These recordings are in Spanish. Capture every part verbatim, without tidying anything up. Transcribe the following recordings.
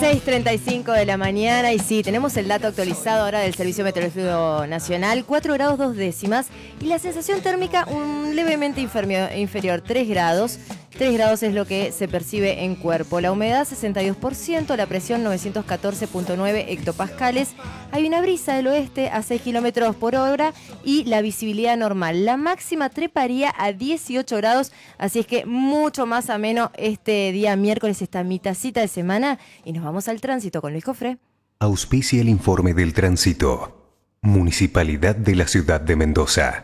seis treinta y cinco de la mañana y sí, tenemos el dato actualizado ahora del Servicio Meteorológico Nacional, cuatro grados dos décimas y la sensación térmica un levemente inferior, inferior tres grados. tres grados es lo que se percibe en cuerpo. La humedad sesenta y dos por ciento, la presión novecientos catorce punto nueve hectopascales. Hay una brisa del oeste a seis kilómetros por hora y la visibilidad normal. La máxima treparía a dieciocho grados, así es que mucho más ameno este día miércoles, esta mitacita de semana. Y nos vamos al tránsito con Luis Jofré. Auspicia el informe del tránsito. Municipalidad de la Ciudad de Mendoza.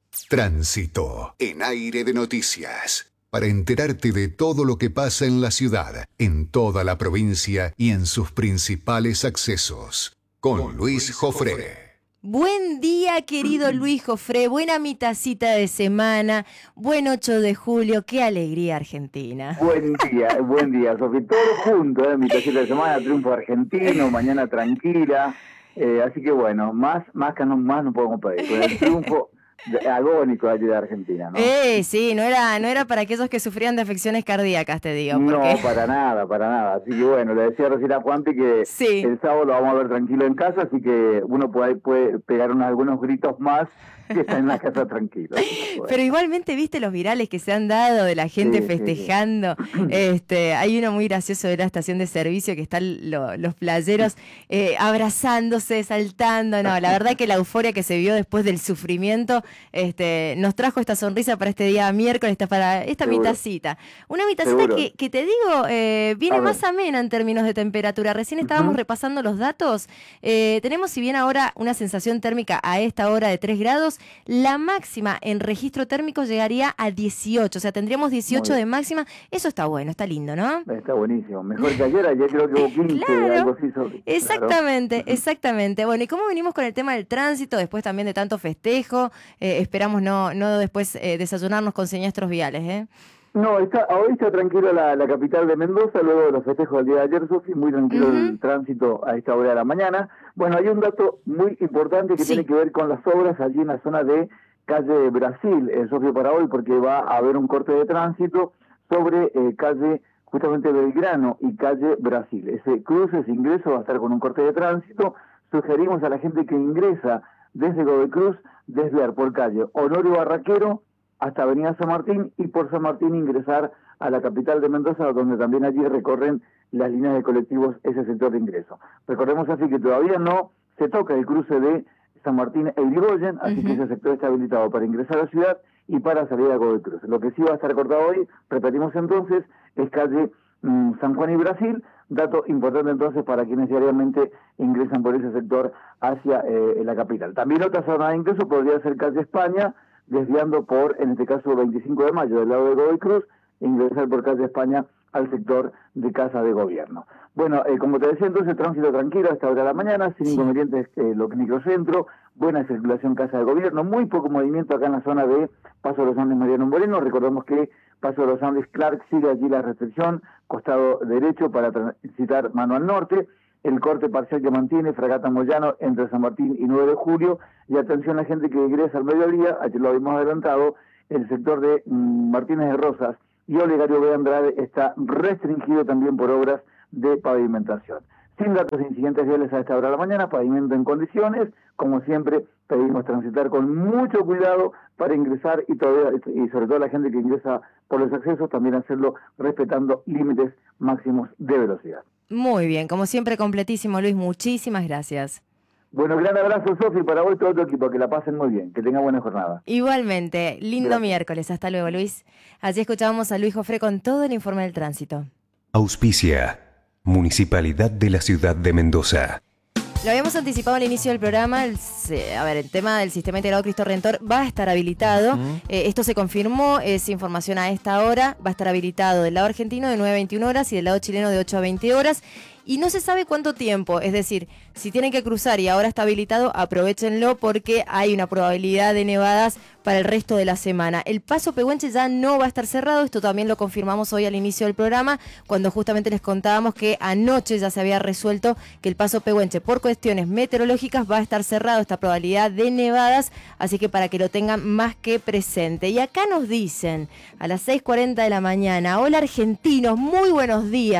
Tránsito en Aire de Noticias. Para enterarte de todo lo que pasa en la ciudad, en toda la provincia y en sus principales accesos. Con Luis Jofré. Buen día, querido Luis Jofré. Buena mitacita de semana. Buen ocho de julio. Qué alegría, Argentina. Buen día, buen día, Sofi. Todo junto, ¿eh? Mitacita de semana, triunfo argentino, mañana tranquila. Eh, así que bueno, más, más que no, más no podemos pedir. Con el triunfo agónico allí de Argentina, ¿no? Eh, sí, no era, no era para aquellos que sufrían de afecciones cardíacas, te digo. Porque... No, para nada, para nada. Así que bueno, le decía recién a Juanpi que sí, el sábado lo vamos a ver tranquilo en casa, así que uno puede, puede pegar unos, algunos gritos más que está en la casa tranquilo. Bueno. Pero igualmente, viste los virales que se han dado de la gente sí, festejando. Sí, sí. Este, hay uno muy gracioso de la estación de servicio que están lo, los playeros eh, abrazándose, saltando. No, la verdad que la euforia que se vio después del sufrimiento este, nos trajo esta sonrisa para este día miércoles, para esta Seguro. mitacita. Una mitacita que, que te digo, eh, viene más amena en términos de temperatura. Recién estábamos uh-huh. repasando los datos. Eh, tenemos, si bien ahora una sensación térmica a esta hora de tres grados, la máxima en registro térmico llegaría a dieciocho, o sea, tendríamos dieciocho de máxima. Eso está bueno, está lindo, ¿no? Está buenísimo, mejor que ayer, ayer creo que hubo quince, claro, algo así. Sobre, exactamente, claro. exactamente. Bueno, ¿y cómo venimos con el tema del tránsito después también de tanto festejo? Eh, esperamos no, no después eh, desayunarnos con siniestros viales, ¿eh? No, está, hoy está tranquilo la, la capital de Mendoza, luego de los festejos del día de ayer, Sofi, muy tranquilo uh-huh. el tránsito a esta hora de la mañana. Bueno, hay un dato muy importante que sí. tiene que ver con las obras allí en la zona de calle Brasil, eh, Sofi, para hoy, porque va a haber un corte de tránsito sobre eh, calle justamente Belgrano y calle Brasil. Ese cruce, ese ingreso va a estar con un corte de tránsito. Sugerimos a la gente que ingresa desde Godoy Cruz desviar por calle Honorio Barraquero hasta Avenida San Martín y por San Martín ingresar a la capital de Mendoza, donde también allí recorren las líneas de colectivos ese sector de ingreso. Recordemos así que todavía no se toca el cruce de San Martín e Irigoyen, así uh-huh. que ese sector está habilitado para ingresar a la ciudad y para salir a Godoy Cruz. Lo que sí va a estar cortado hoy, repetimos entonces, es calle mmm, San Juan y Brasil, dato importante entonces para quienes diariamente ingresan por ese sector hacia eh, la capital. También otra zona de ingreso podría ser calle España, desviando por, en este caso, veinticinco de mayo, del lado de Godoy Cruz, e ingresar por calle España al sector de Casa de Gobierno. Bueno, eh, como te decía entonces, tránsito tranquilo a esta hora de la mañana, sin sí. inconvenientes eh, lo que microcentro, buena circulación Casa de Gobierno, muy poco movimiento acá en la zona de Paso de los Andes, Mariano Moreno. Recordemos que Paso de los Andes, Clark, sigue allí la restricción, costado derecho para transitar mano al norte. El corte parcial que mantiene Fragata Moyano entre San Martín y nueve de julio, y atención a la gente que ingresa al mediodía, ayer lo habíamos adelantado, el sector de mm, Martínez de Rosas y Olegario B. Andrade está restringido también por obras de pavimentación. Sin datos de incidentes viales a esta hora de la mañana, pavimento en condiciones, como siempre pedimos transitar con mucho cuidado para ingresar y todavía y sobre todo la gente que ingresa por los accesos también hacerlo respetando límites máximos de velocidad. Muy bien, como siempre completísimo, Luis, muchísimas gracias. Bueno, gran abrazo, Sofi, para vos y todo tu equipo, que la pasen muy bien, que tengan buena jornada. Igualmente, lindo gracias. Miércoles, hasta luego, Luis. Así escuchábamos a Luis Jofré con todo el informe del tránsito. Auspicia, Municipalidad de la Ciudad de Mendoza. Lo habíamos anticipado al inicio del programa, el, a ver, el tema del sistema integrado Cristo Redentor va a estar habilitado, uh-huh. eh, esto se confirmó, es información a esta hora, va a estar habilitado del lado argentino de nueve a veintiuna horas y del lado chileno de ocho a veinte horas. Y no se sabe cuánto tiempo, es decir, si tienen que cruzar y ahora está habilitado, aprovéchenlo porque hay una probabilidad de nevadas para el resto de la semana. El paso Pehuenche ya no va a estar cerrado, esto también lo confirmamos hoy al inicio del programa, cuando justamente les contábamos que anoche ya se había resuelto que el paso Pehuenche por cuestiones meteorológicas va a estar cerrado, esta probabilidad de nevadas, así que para que lo tengan más que presente. Y acá nos dicen, a las seis cuarenta de la mañana, hola argentinos, muy buenos días.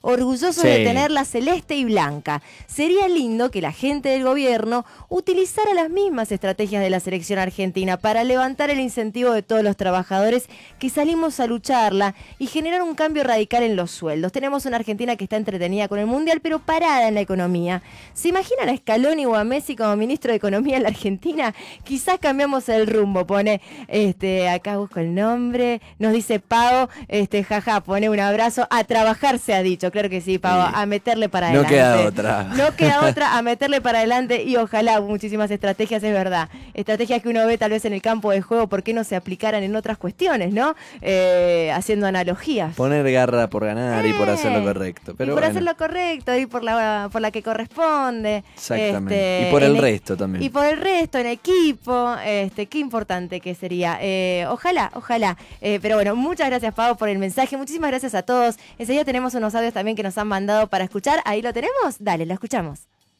orgullosos Sí. de tenerla celeste y blanca. Sería lindo que la gente del gobierno utilizara las mismas estrategias de la selección argentina para levantar el incentivo de todos los trabajadores que salimos a lucharla y generar un cambio radical en los sueldos. Tenemos una Argentina que está entretenida con el Mundial, pero parada en la economía. ¿Se imaginan a Scaloni o a Messi como ministro de Economía en la Argentina? Quizás cambiamos el rumbo, pone, este, acá busco el nombre, nos dice Pavo, este, jaja, pone un abrazo, a trabajar se ha dicho, claro que sí, Pavo, Sí. a meterle para No adelante. queda otra. No queda otra, a meterle para adelante y ojalá muchísimas estrategias, es verdad. Estrategias que uno ve tal vez en el campo de juego, ¿por qué no se aplicaran en otras cuestiones, no? Eh, haciendo analogías. Poner garra por ganar y por Eh, hacer lo correcto. Pero y por bueno, hacer lo correcto y por la, por la que corresponde. exactamente. Este, y por el en e- resto también. Y por el resto, en equipo, este, qué importante que sería. Eh, ojalá, ojalá. Eh, pero bueno, muchas gracias, Pau, por el mensaje. Muchísimas gracias a todos. Enseguida tenemos unos audios también que nos han mandado para escuchar. Ahí lo tenemos. Dale, lo escuchamos.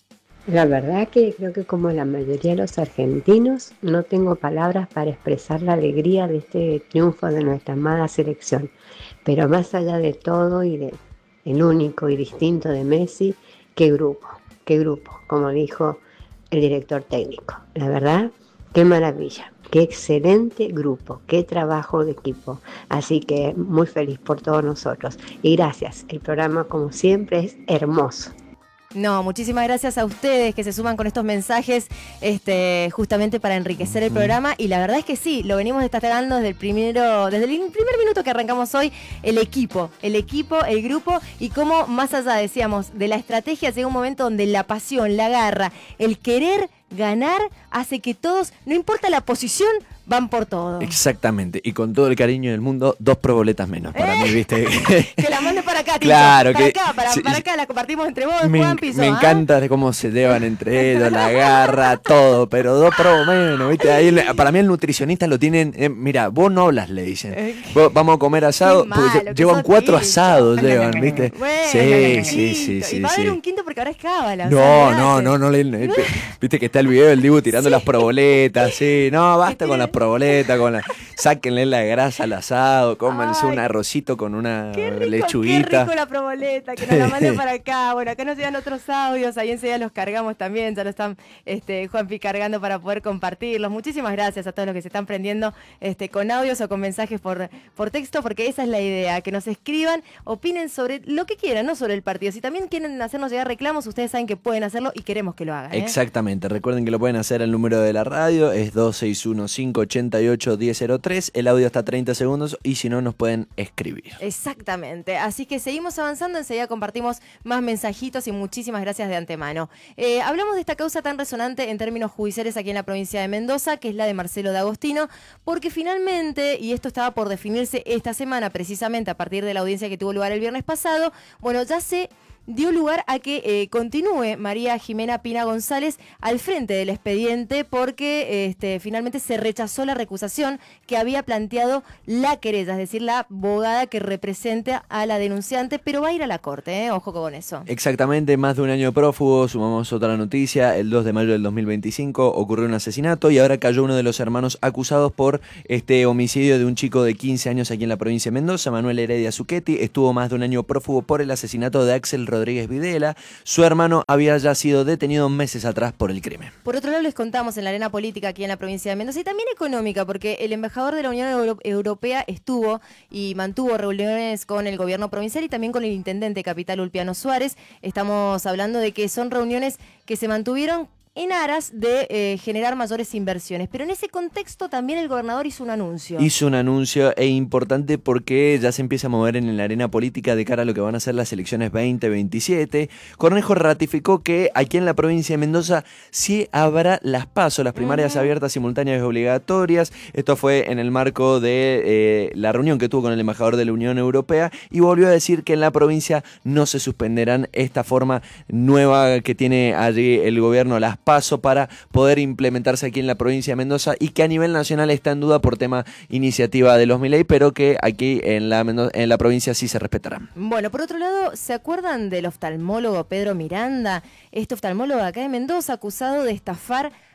La verdad que creo que como la mayoría de los argentinos no tengo palabras para expresar la alegría de este triunfo de nuestra amada selección. Pero más allá de todo y de el único y distinto de Messi, qué grupo, qué grupo, como dijo el director técnico. La verdad, qué maravilla, qué excelente grupo, qué trabajo de equipo. Así que muy feliz por todos nosotros. Y gracias, el programa como siempre es hermoso. No, muchísimas gracias a ustedes que se suman con estos mensajes este, justamente para enriquecer el programa. Y la verdad es que sí, lo venimos destacando desde el primero, desde el primer minuto que arrancamos hoy, el equipo, el equipo, el grupo y cómo más allá, decíamos, de la estrategia llega un momento donde la pasión, la garra, el querer ganar hace que todos, no importa la posición, van por todo. Exactamente, y con todo el cariño del mundo, dos proboletas menos para Eh. mí, ¿viste? Que la mande para acá, Tito. Claro, para que- acá, para, sí, para sí. acá, la compartimos entre vos, Me, Juan enc- Piso. me ¿ah? encanta de cómo se llevan entre ellos, la garra, todo, pero dos probos menos, ¿viste? Ahí, le- para mí el nutricionista lo tienen, eh, mira, vos no hablas, le dicen. Eh, Vos- vamos a comer asado, Qué porque malo, lle- que llevan sos cuatro Tito. asados, llevan, ¿viste? Bueno, sí, sí, quinto. sí, sí, Y va a haber sí. un quinto porque ahora es cábala. o No, sea, no, olvidate. no, no, le- le- viste que está el video del Dibu tirando las proboletas, sí, no, basta con las proboletas, con la, sáquenle la grasa al asado, cómanse Ay, un arrocito con una Qué rico, lechuguita. qué rico la proboleta, que nos la manden para acá. Bueno, acá nos llegan otros audios, ahí enseguida los cargamos también, ya lo están este, Juanpi cargando para poder compartirlos. Muchísimas gracias a todos los que se están prendiendo este, con audios o con mensajes por, por texto, porque esa es la idea, que nos escriban, opinen sobre lo que quieran, no sobre el partido. Si también quieren hacernos llegar reclamos, ustedes saben que pueden hacerlo y queremos que lo hagan. ¿eh? Exactamente, recuerden que lo pueden hacer al número de la radio, es dos seis uno, cinco ocho ocho, uno cero cero tres, el audio hasta treinta segundos y si no nos pueden escribir. Exactamente, así que seguimos avanzando, enseguida compartimos más mensajitos y muchísimas gracias de antemano. Eh, hablamos de esta causa tan resonante en términos judiciales aquí en la provincia de Mendoza, que es la de Marcelo D'Agostino, porque finalmente, y esto estaba por definirse esta semana precisamente a partir de la audiencia que tuvo lugar el viernes pasado, bueno, ya se dio lugar a que eh, continúe María Jimena Pina González al frente del expediente porque este, finalmente se rechazó la recusación que había planteado la querella, es decir, la abogada que representa a la denunciante, pero va a ir a la corte, ¿eh? Ojo con eso. Exactamente, más de un año prófugo, sumamos otra noticia, el dos de mayo del dos mil veinticinco ocurrió un asesinato y ahora cayó uno de los hermanos acusados por este homicidio de un chico de quince años aquí en la provincia de Mendoza, Manuel Heredia Zucchetti, estuvo más de un año prófugo por el asesinato de Axel Rodríguez Videla, su hermano había ya sido detenido meses atrás por el crimen. Por otro lado, les contamos en la arena política aquí en la provincia de Mendoza y también económica, porque el embajador de la Unión Euro- Europea estuvo y mantuvo reuniones con el gobierno provincial y también con el intendente capital Ulpiano Suárez. Estamos hablando de que son reuniones que se mantuvieron en aras de eh, generar mayores inversiones. Pero en ese contexto también el gobernador hizo un anuncio. Hizo un anuncio e importante porque ya se empieza a mover en la arena política de cara a lo que van a ser las elecciones veinte veintisiete. Cornejo ratificó que aquí en la provincia de Mendoza sí habrá las PASO, las primarias uh-huh. abiertas, simultáneas y obligatorias. Esto fue en el marco de eh, la reunión que tuvo con el embajador de la Unión Europea y volvió a decir que en la provincia no se suspenderán esta forma nueva que tiene allí el gobierno, las paso para poder implementarse aquí en la provincia de Mendoza y que a nivel nacional está en duda por tema iniciativa de los Milei, pero que aquí en la, en la provincia sí se respetarán. Bueno, por otro lado, ¿se acuerdan del oftalmólogo Pedro Miranda? Este oftalmólogo acá de Mendoza, acusado de estafar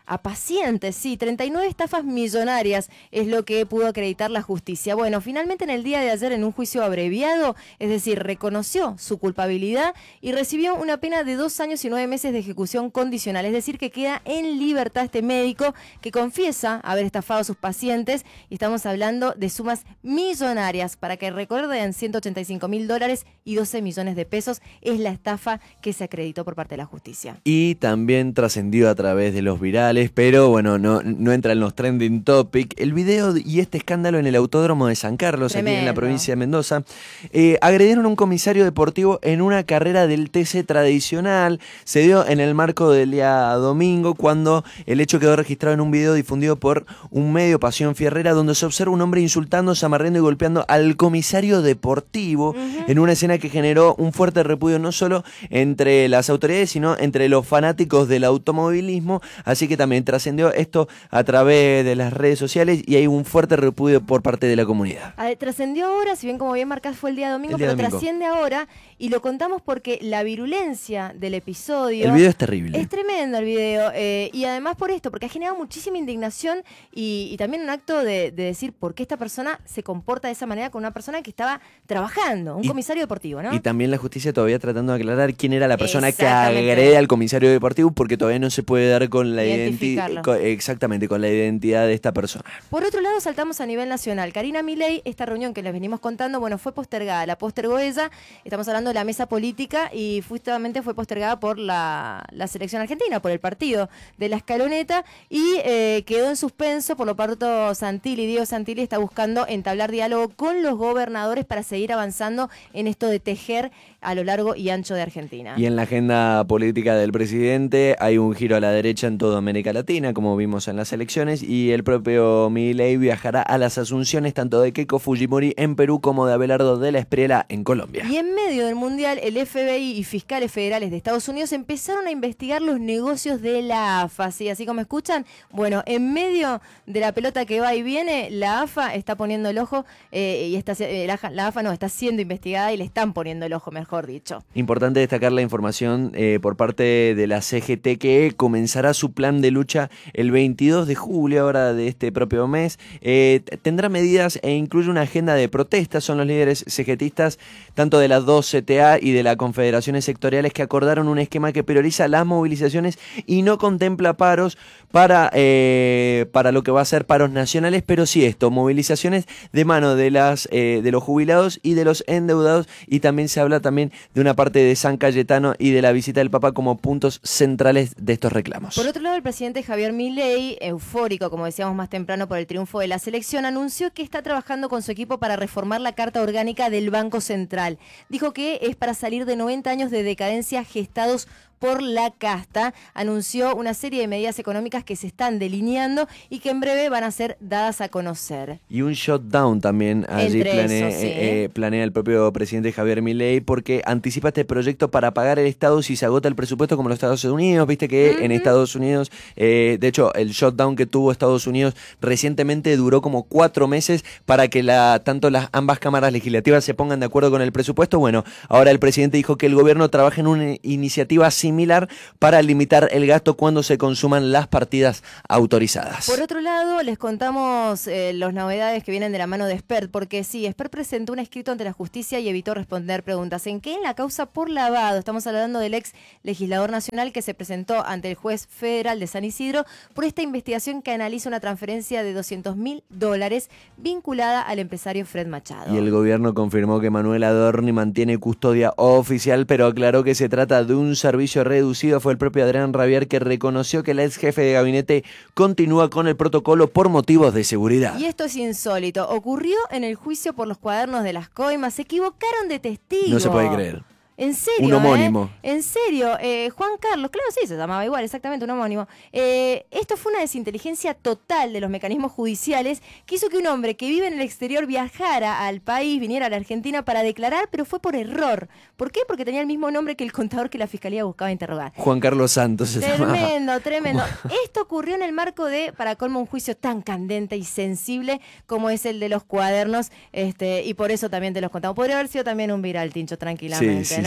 a pacientes, sí, treinta y nueve estafas millonarias es lo que pudo acreditar la justicia. Bueno, finalmente en el día de ayer en un juicio abreviado, es decir, reconoció su culpabilidad y recibió una pena de dos años y nueve meses de ejecución condicional, es decir, que queda en libertad este médico que confiesa haber estafado a sus pacientes y estamos hablando de sumas millonarias. Para que recuerden, ciento ochenta y cinco mil dólares y doce millones de pesos es la estafa que se acreditó por parte de la justicia. Y también trascendió a través de los virales, pero bueno, no, no entra en los trending topic, el video y este escándalo en el Autódromo de San Carlos, Tremendo. Aquí en la provincia de Mendoza. Eh, agredieron a un comisario deportivo en una carrera del T C tradicional. Se dio en el marco del día domingo, cuando el hecho quedó registrado en un video difundido por un medio, Pasión Fierrera, donde se observa un hombre insultando, zamarreando y golpeando al comisario deportivo, uh-huh. en una escena que generó un fuerte repudio no solo entre las autoridades, sino entre los fanáticos del automovilismo. Así que también trascendió esto a través de las redes sociales y hay un fuerte repudio por parte de la comunidad. Trascendió ahora, si bien como bien marcás fue el día domingo, el día pero domingo. trasciende ahora y lo contamos porque la virulencia del episodio... El video es terrible. Es tremendo el video eh, y además por esto, porque ha generado muchísima indignación y, y también un acto de, de decir por qué esta persona se comporta de esa manera con una persona que estaba trabajando, un y, comisario deportivo, ¿no? Y también la justicia todavía tratando de aclarar quién era la persona que agrede al comisario deportivo, porque todavía no se puede dar con la identidad, exactamente, con la identidad de esta persona. Por otro lado, saltamos a nivel nacional. Karina Milei, esta reunión que les venimos contando, bueno, fue postergada, la postergó ella, estamos hablando de la mesa política y justamente fue postergada por la, la selección argentina, por el partido de la escaloneta y eh, quedó en suspenso, por lo tanto Santilli, Diego Santilli está buscando entablar diálogo con los gobernadores para seguir avanzando en esto de tejer a lo largo y ancho de Argentina. Y en la agenda política del presidente hay un giro a la derecha en toda América Latina, como vimos en las elecciones, y el propio Milei viajará a las asunciones tanto de Keiko Fujimori en Perú como de Abelardo de la Espriella en Colombia. Y en medio del Mundial, el F B I y fiscales federales de Estados Unidos empezaron a investigar los negocios de la A F A, ¿sí? Así como escuchan, bueno, en medio de la pelota que va y viene, la A F A está poniendo el ojo, eh, y está, eh, la, la A F A no, está siendo investigada y le están poniendo el ojo, mejor dicho. Importante destacar la información eh, por parte de la C G T, que comenzará su plan de lucha el veintidós de julio, ahora de este propio mes. Eh, tendrá medidas e incluye una agenda de protestas. Son los líderes cegetistas, tanto de las dos C T A y de las confederaciones sectoriales, que acordaron un esquema que prioriza las movilizaciones y no contempla paros para, eh, para lo que va a ser paros nacionales, pero sí esto, movilizaciones de mano de, las, eh, de los jubilados y de los endeudados, y también se habla también de una parte de San Cayetano y de la visita del Papa como puntos centrales de estos reclamos. Por otro lado, el presidente Javier Milei, eufórico, como decíamos más temprano, por el triunfo de la selección, anunció que está trabajando con su equipo para reformar la Carta Orgánica del Banco Central. Dijo que es para salir de noventa años de decadencia gestados por la casta. Anunció una serie de medidas económicas que se están delineando y que en breve van a ser dadas a conocer. Y un shutdown también allí planea, eso, sí. eh, eh, planea el propio presidente Javier Milei, porque anticipa este proyecto para pagar el Estado si se agota el presupuesto, como los Estados Unidos. Viste que uh-huh. en Estados Unidos, eh, de hecho, el shutdown que tuvo Estados Unidos recientemente duró como cuatro meses para que la, tanto las ambas cámaras legislativas se pongan de acuerdo con el presupuesto. Bueno, ahora el presidente dijo que el gobierno trabaja en una iniciativa similar similar para limitar el gasto cuando se consuman las partidas autorizadas. Por otro lado, les contamos eh, las novedades que vienen de la mano de Spert, porque sí, Spert presentó un escrito ante la justicia y evitó responder preguntas. ¿En qué? En la causa por lavado. Estamos hablando del ex legislador nacional que se presentó ante el juez federal de San Isidro por esta investigación que analiza una transferencia de doscientos mil dólares vinculada al empresario Fred Machado. Y el gobierno confirmó que Manuel Adorni mantiene custodia oficial, pero aclaró que se trata de un servicio reducido. Fue el propio Adrián Rabier que reconoció que el ex jefe de gabinete continúa con el protocolo por motivos de seguridad. Y esto es insólito. Ocurrió en el juicio por los cuadernos de las coimas. Se equivocaron de testigo. No se puede creer. En serio, un homónimo. ¿eh? En serio, eh, Juan Carlos, claro, sí, se llamaba igual, exactamente, un homónimo. Eh, esto fue una desinteligencia total de los mecanismos judiciales que hizo que un hombre que vive en el exterior viajara al país, viniera a la Argentina para declarar, pero fue por error. ¿Por qué? Porque tenía el mismo nombre que el contador que la fiscalía buscaba interrogar. Juan Carlos Santos se llamaba. Tremendo, tremendo. Esto ocurrió en el marco de, para colmo, un juicio tan candente y sensible como es el de los cuadernos, este, y por eso también te los contamos. Podría haber sido también un viral, Tincho, tranquilamente, sí, sí, ¿no?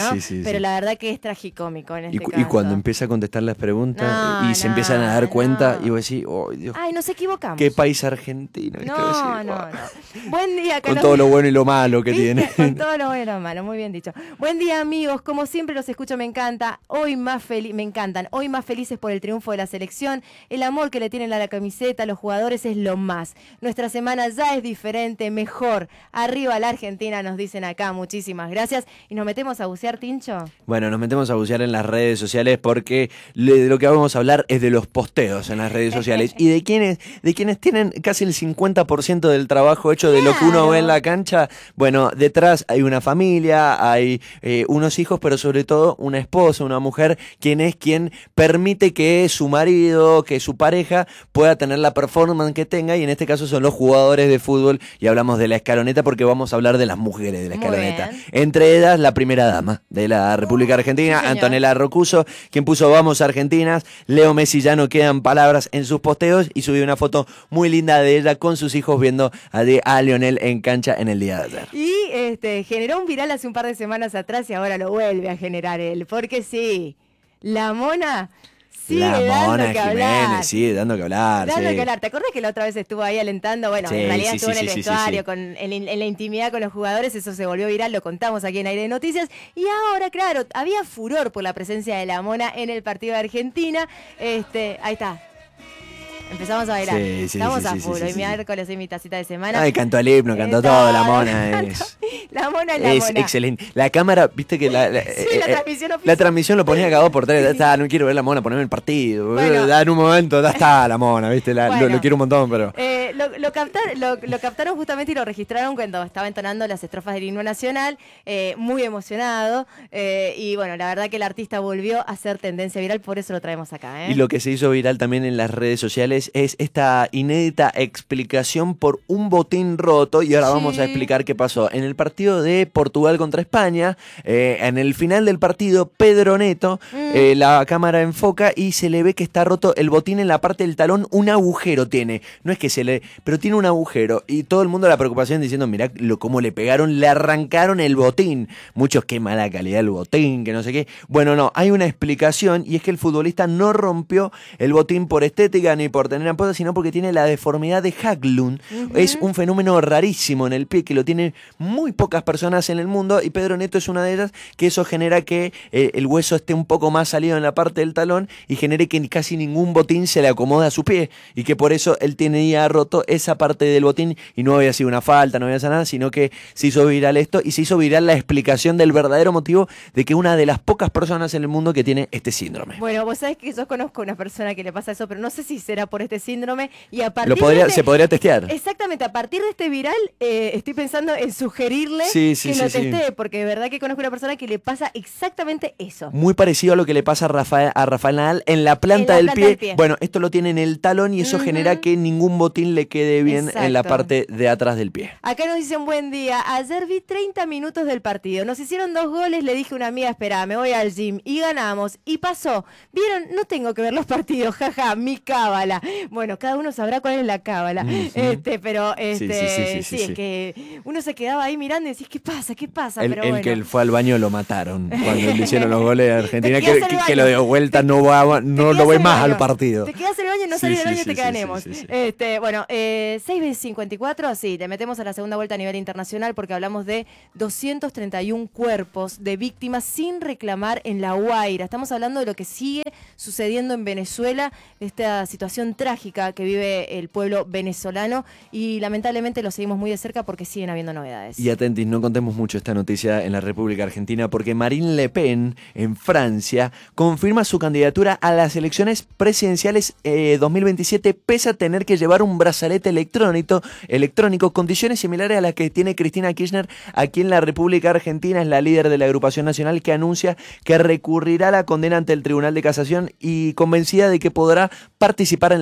¿no? sí, sí, Pero sí. la verdad que es tragicómico en este Y, cu- caso. y cuando empieza a contestar las preguntas No, y se no, empiezan a dar cuenta no. y vos decís, oh, Dios, Ay, nos equivocamos. qué país argentino. ¿viste? Vos No, decís, no, "Oh". no. Buen día, Con Carlos. todo lo bueno y lo malo que ¿Viste? tiene. Con todo lo bueno y lo malo, muy bien dicho. Buen día, amigos. Como siempre los escucho, me encanta. Hoy más feliz, me encantan. Hoy más felices por el triunfo de la selección. El amor que le tienen a la camiseta, a los jugadores es lo más. Nuestra semana ya es diferente, mejor. Arriba la Argentina, nos dicen acá. Muchísimas gracias. Y nos metemos a bucear, Tincho. Bueno, nos metemos a bucear en las redes sociales porque le- de lo que vamos a hablar es de los posteos en las redes sociales y de quienes, de quienes tienen casi el cincuenta por ciento del trabajo hecho de lo que uno Claro. ve en la cancha. Bueno, detrás hay una familia, hay eh, unos hijos, pero sobre todo una esposa, una mujer, quien es quien permite que su marido, que su pareja pueda tener la performance que tenga, y en este caso son los jugadores de fútbol, y hablamos de la escaloneta porque vamos a hablar de las mujeres de la Muy escaloneta. bien. Entre ellas, la primera dama de la República Argentina, sí, señor. Antonella Rocuso, quien puso Vamos Argentinas, Leo Messi ya no quedan palabras en sus posteos, y subió una foto muy linda de ella con sus hijos viendo a, de, a Lionel en cancha en el día de ayer. Y este, generó un viral hace un par de semanas atrás y ahora lo vuelve a generar él. Porque sí, la mona sigue la dando Mona que Jiménez hablar. sigue dando que hablar. Dando sí. que hablar. ¿Te acuerdas que la otra vez estuvo ahí alentando? Bueno, Sí, en realidad sí, estuvo sí, en el sí, sí, vestuario, sí. Con, en, en la intimidad con los jugadores, eso se volvió viral, lo contamos aquí en Aire de Noticias. Y ahora, claro, había furor por la presencia de la Mona en el partido de Argentina. Este, ahí está. Empezamos a bailar. Sí, sí, Estamos sí, a sí, full. sí, Hoy sí, sí. miércoles y mi tacita de semana. Ay, cantó el himno, cantó Está, todo, la Mona cantó. es... La Mona es la Es Mona. excelente. La cámara, viste que la, la, Sí, eh, la eh, transmisión la oficial. transmisión lo ponía cada dos por tres. Está, no quiero ver la Mona, poneme el partido. Bueno. Da en un momento, ya está la Mona, viste. La- Bueno. lo, lo quiero un montón, pero. Eh, lo, lo, captar- lo- lo captaron justamente y lo registraron cuando estaba entonando las estrofas del himno nacional, eh, muy emocionado. eh, y bueno, la verdad que el artista volvió a ser tendencia viral, por eso lo traemos acá. ¿eh? Y lo que se hizo viral también en las redes sociales es esta inédita explicación por un botín roto. Y ahora Sí. vamos a explicar qué pasó. En el partido de Portugal contra España, eh, en el final del partido, Pedro Neto, Mm. eh, la cámara enfoca y se le ve que está roto el botín en la parte del talón. Un agujero tiene. No es que se le... pero tiene un agujero. Y todo el mundo la preocupación diciendo, mirá lo, cómo le pegaron, le arrancaron el botín. Muchos, qué mala calidad el botín, que no sé qué. Bueno, no, hay una explicación, y es que el futbolista no rompió el botín por estética ni por tener apoyo, sino porque tiene la deformidad de Haglund. Ujú. Es un fenómeno rarísimo en el pie que lo tienen muy pocas personas en el mundo, y Pedro Neto es una de ellas, que eso genera que eh, el hueso esté un poco más salido en la parte del talón y genere que casi ningún botín se le acomode a su pie, y que por eso él tenía roto esa parte del botín, y no había sido una falta, no había sido nada, sino que se hizo viral esto, y se hizo viral la explicación del verdadero motivo de que una de las pocas personas en el mundo que tiene este síndrome. Bueno, vos sabés que yo conozco una persona que le pasa eso, pero no sé si será por este síndrome. Y a partir Lo podría, de este- se podría testear. Exactamente, a partir de este viral, eh, estoy pensando en sugerirle Sí, sí, que sí, lo sí. testee, porque de verdad que conozco una persona que le pasa exactamente eso. Muy parecido a lo que le pasa a Rafael, a Rafael Nadal en la planta, En la del, planta pie. del pie. Bueno, esto lo tiene en el talón, y eso Ujú. genera que ningún botín le quede bien en la Exacto. parte de atrás del pie. Acá nos dicen buen día. Ayer vi treinta minutos del partido. Nos hicieron dos goles. Le dije a una amiga, espera, me voy al gym. Y ganamos. Y pasó. ¿Vieron? No tengo que ver los partidos. Jaja, mi cábala. Bueno, cada uno sabrá cuál es la cábala. Ujú. Este, pero este, Sí, sí, sí, sí, sí, sí, es sí. que uno se quedaba ahí mirando y decís, ¿qué pasa? ¿Qué pasa? El, pero el bueno. que él fue al baño lo mataron cuando le hicieron los goles a Argentina, Te quedas que, en el que- que baño. lo dio vuelta, no, va, Te no quedás lo voy en el más baño. al partido. Te quedas en el baño y no Sí, salís sí, del baño y sí, te sí, ganemos. sí, sí, sí. Este, bueno, eh, seis cincuenta y cuatro, sí, le metemos a la segunda vuelta a nivel internacional porque hablamos de doscientos treinta y uno cuerpos de víctimas sin reclamar en La Guaira. Estamos hablando de lo que sigue sucediendo en Venezuela, esta situación trágica que vive el pueblo venezolano, y lamentablemente lo seguimos muy de cerca porque siguen habiendo novedades. Y atentis, no contemos mucho esta noticia en la República Argentina, porque Marine Le Pen, en Francia, confirma su candidatura a las elecciones presidenciales eh, dos mil veintisiete, pese a tener que llevar un brazalete electrónico, electrónico, condiciones similares a las que tiene Cristina Kirchner aquí en la República Argentina. Es la líder de la agrupación nacional que anuncia que recurrirá a la condena ante el Tribunal de Casación, y convencida de que podrá participar en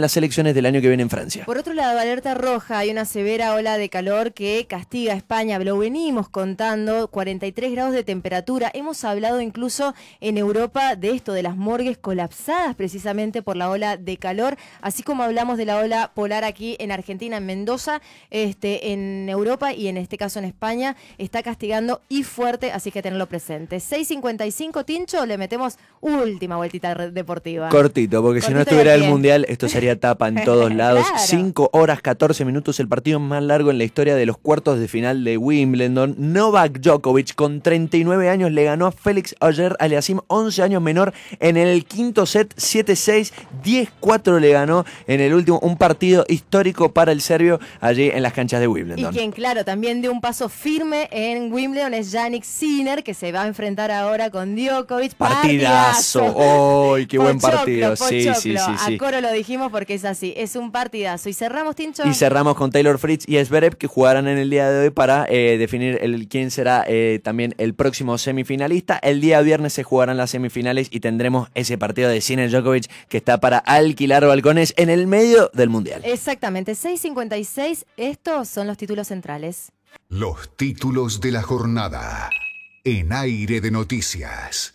en las elecciones del año que viene en Francia. Por otro lado, alerta roja, hay una severa ola de calor que castiga a España, lo venimos contando, cuarenta y tres grados de temperatura. Hemos hablado incluso en Europa de esto, de las morgues colapsadas precisamente por la ola de calor, así como hablamos de la ola polar aquí en Argentina, en Mendoza, este, en Europa y en este caso en España, está castigando y fuerte, así que tenerlo presente. seis cincuenta y cinco, Tincho, le metemos última vueltita deportiva. Cortito, porque Cortito si no estuviera el pie. Mundial, esto sería tapa en todos lados. Claro. cinco horas catorce minutos, el partido más largo en la historia de los cuartos de final de Wimbledon. Novak Djokovic, con treinta y nueve años, le ganó a Félix Auger-Aliassime, once años menor, en el quinto set, siete seis, diez cuatro le ganó en el último, un partido histórico para el serbio allí en las canchas de Wimbledon. Y quien, claro, también dio un paso firme en Wimbledon es Jannik Sinner, que se va a enfrentar ahora con Djokovic. Partidazo. ¡Ay, qué buen Pochoclo, partido! Sí, pochoclo. sí, sí, sí. A coro lo dijimos porque es así, es un partidazo. Y cerramos, Tincho. Y cerramos con Taylor Fritz y Zverev, que jugarán en el día de hoy para eh, definir el, quién será eh, también el próximo semifinalista. El día viernes se jugarán las semifinales y tendremos ese partido de Sinner Djokovic que está para alquilar balcones en el medio del Mundial. Exactamente, seis cincuenta y seis, estos son los títulos centrales. Los títulos de la jornada en Aire de Noticias.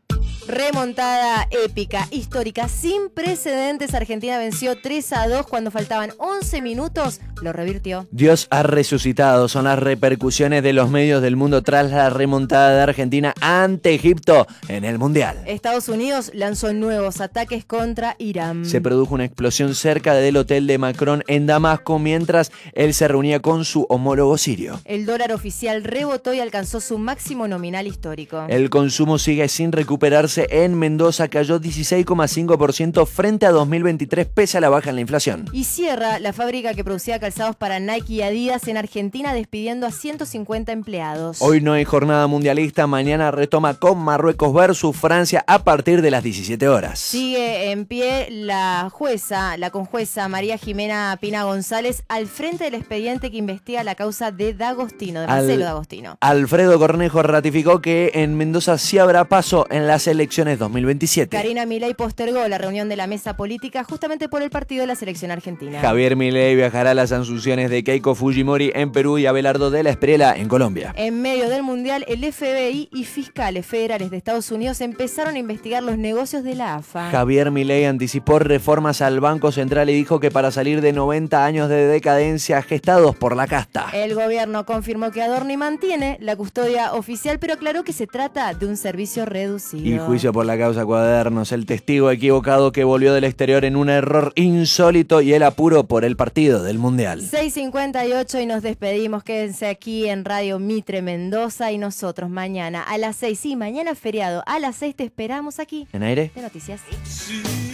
Remontada épica, histórica, sin precedentes. Argentina venció tres a dos cuando faltaban once minutos. Lo revirtió. Dios ha resucitado. Son las repercusiones de los medios del mundo tras la remontada de Argentina ante Egipto en el Mundial. Estados Unidos lanzó nuevos ataques contra Irán. Se produjo una explosión cerca del hotel de Macron en Damasco mientras él se reunía con su homólogo sirio. El dólar oficial rebotó y alcanzó su máximo nominal histórico. El consumo sigue sin recuperarse en Mendoza, cayó dieciséis coma cinco por ciento frente a dos mil veintitrés pese a la baja en la inflación. Y cierra la fábrica que producía calzados para Nike y Adidas en Argentina, despidiendo a ciento cincuenta empleados. Hoy no hay jornada mundialista, mañana retoma con Marruecos versus Francia a partir de las diecisiete horas. Sigue en pie la jueza, la conjueza María Jimena Pina González, al frente del expediente que investiga la causa de D'Agostino, de Marcelo Al, D'Agostino. Alfredo Cornejo ratificó que en Mendoza sí habrá paso en las elecciones dos mil veintisiete. Karina Milei postergó la reunión de la mesa política justamente por el partido de la selección argentina. Javier Milei viajará a las asunciones de Keiko Fujimori en Perú y Abelardo de la Espriella en Colombia. En medio del Mundial, el F B I y fiscales federales de Estados Unidos empezaron a investigar los negocios de la A F A. Javier Milei anticipó reformas al Banco Central y dijo que para salir de noventa años de decadencia gestados por la casta. El gobierno confirmó que Adorni mantiene la custodia oficial, pero aclaró que se trata de un servicio reducido. Y juicio por la causa Cuadernos, el testigo equivocado que volvió del exterior en un error insólito y el apuro por el partido del Mundial. seis cincuenta y ocho y nos despedimos. Quédense aquí en Radio Mitre Mendoza y nosotros mañana a las seis. Sí, mañana feriado. A las seis te esperamos aquí. ¿En aire? De Noticias.